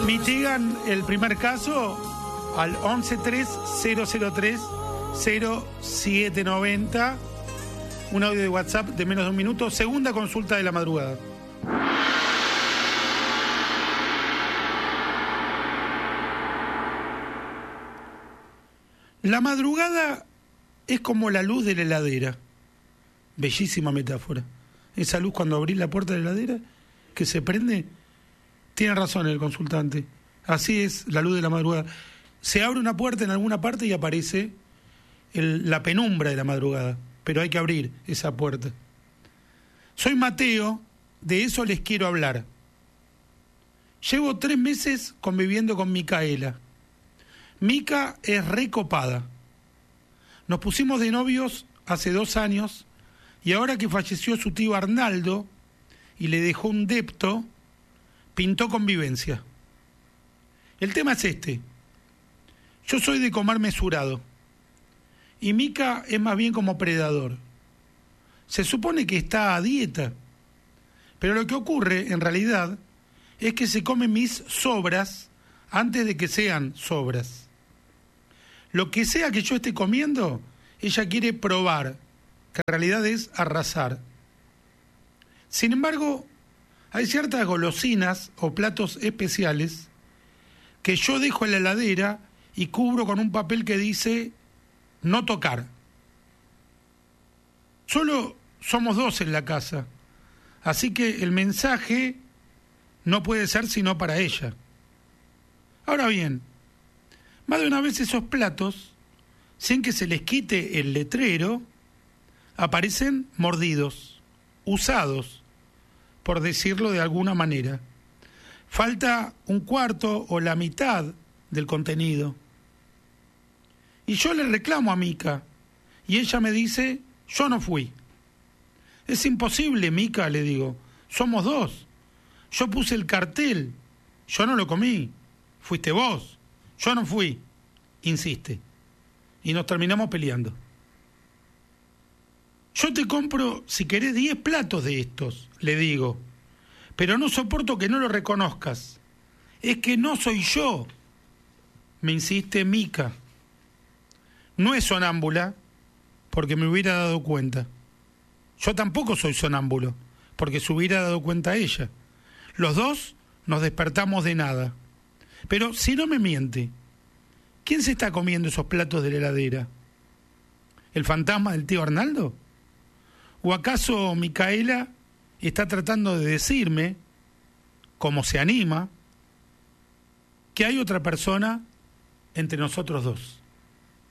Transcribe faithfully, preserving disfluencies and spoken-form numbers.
Mitigan el primer caso al once tres cero cero tres cero siete noventa. Un audio de WhatsApp de menos de un minuto. Segunda consulta de la madrugada. La madrugada es como la luz de la heladera. Bellísima metáfora. Esa luz cuando abrís la puerta de la heladera, que se prende. Tiene razón el consultante. Así es la luz de la madrugada. Se abre una puerta en alguna parte y aparece el, la penumbra de la madrugada. Pero hay que abrir esa puerta. Soy Mateo, de eso les quiero hablar. Llevo tres meses conviviendo con Micaela. Mica es recopada. Nos pusimos de novios hace dos años y ahora que falleció su tío Arnaldo y le dejó un depto, pintó convivencia. El tema es este. Yo soy de comer mesurado y Mica es más bien como predador. Se supone que está a dieta, pero lo que ocurre en realidad es que se come mis sobras antes de que sean sobras. Lo que sea que yo esté comiendo, ella quiere probar, que en realidad es arrasar. Sin embargo, hay ciertas golosinas o platos especiales que yo dejo en la heladera y cubro con un papel que dice no tocar. Solo somos dos en la casa, así que el mensaje no puede ser sino para ella. Ahora bien, más de una vez esos platos, sin que se les quite el letrero, aparecen mordidos, usados, por decirlo de alguna manera. Falta un cuarto o la mitad del contenido. Y yo le reclamo a Mica, y ella me dice, yo no fui. Es imposible, Mica, le digo, somos dos. Yo puse el cartel, yo no lo comí, fuiste vos. Yo no fui, insiste, y nos terminamos peleando. Yo te compro, si querés, diez platos de estos, le digo, pero no soporto que no lo reconozcas. Es que no soy yo, me insiste Mica. No es sonámbula, porque me hubiera dado cuenta. Yo tampoco soy sonámbulo, porque se hubiera dado cuenta ella. Los dos nos despertamos de nada. Pero si no me miente, ¿quién se está comiendo esos platos de la heladera? ¿El fantasma del tío Arnaldo? ¿O acaso Micaela está tratando de decirme, como se anima, que hay otra persona entre nosotros dos?